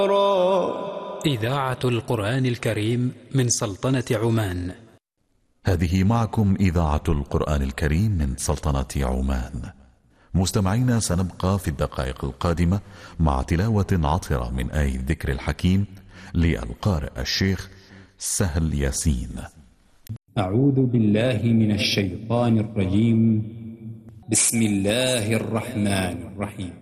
إذاعة القرآن الكريم من سلطنة عمان. هذه معكم إذاعة القرآن الكريم من سلطنة عمان. مستمعينا، سنبقى في الدقائق القادمة مع تلاوة عطرة من آية الذكر الحكيم للقارئ الشيخ سهل ياسين. أعوذ بالله من الشيطان الرجيم. بسم الله الرحمن الرحيم.